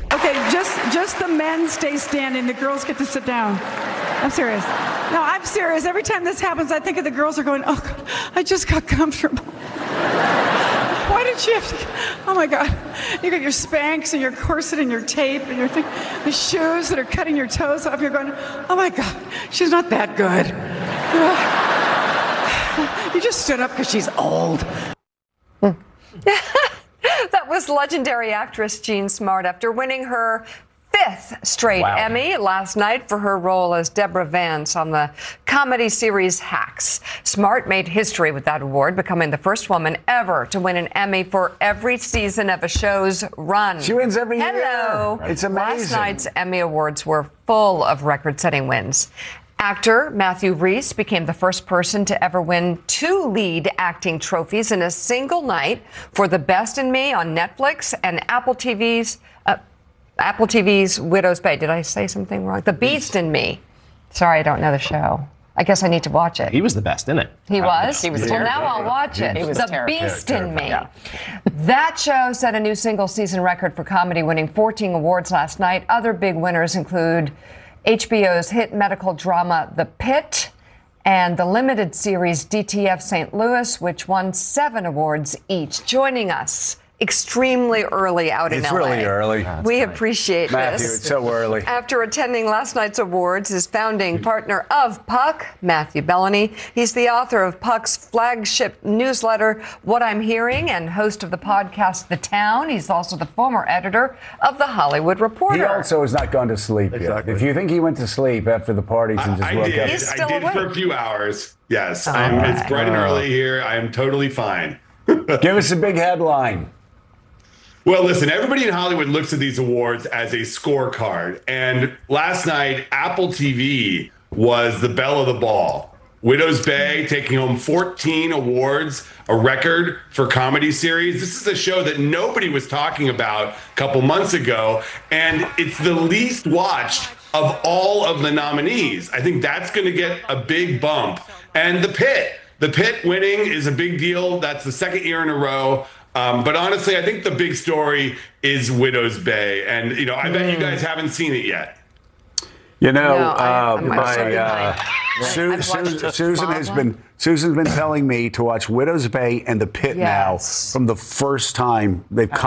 Okay, just the men stay standing. The girls get to sit down. I'm serious. No, I'm serious. Every time this happens, I think of the girls are going, oh, God, I just got comfortable. Why did you have to? Oh, my God. You got your Spanx and your corset and your tape and your thing, the shoes that are cutting your toes off. You're going, oh, my God, she's not that good. You just stood up because she's old. That was legendary actress Jean Smart after winning her 5th straight Emmy last night for her role as Deborah Vance on the comedy series Hacks. Smart made history with that award, becoming the first woman ever to win an Emmy for every season of a show's run. She wins every year. Hello. It's amazing. Last night's Emmy Awards were full of record-setting wins. Actor Matthew Rhys became the first person to ever win 2 lead acting trophies in a single night for The Best in Me on Netflix and Apple TV's Widow's Bay. Did I say something wrong? The Beast in Me. Sorry, I don't know the show. I guess I need to watch it. He was the best in it. He was? He was Well, terrible. now I'll watch it. He was The terrible. Beast in Me. Yeah. That show set a new single-season record for comedy, winning 14 awards last night. Other big winners include HBO's hit medical drama The Pitt and the limited series DTF St. Louis, which won 7 awards each. Joining us extremely early out in LA. It's really early. We appreciate Matthew, this. it's so early. After attending last night's awards, is founding partner of Puck, Matthew Bellany. He's the author of Puck's flagship newsletter, What I'm Hearing, and host of the podcast, The Town. He's also the former editor of The Hollywood Reporter. He also has not gone to sleep yet. If you think he went to sleep after the parties and just woke up. He's still I did awake. for a few hours. Yes, it's bright and early here. I am totally fine. Give us a big headline. Well, listen, everybody in Hollywood looks at these awards as a scorecard. And last night, Apple TV was the belle of the ball. Widow's Bay taking home 14 awards, a record for comedy series. This is a show that nobody was talking about a couple months ago, and it's the least watched of all of the nominees. I think that's going to get a big bump. And The Pitt winning is a big deal. That's the second year in a row. But honestly, I think the big story is Widow's Bay. And, you know, I bet you guys haven't seen it yet. You know, Susan's been telling me to watch Widow's Bay and The Pit now from the first time they've come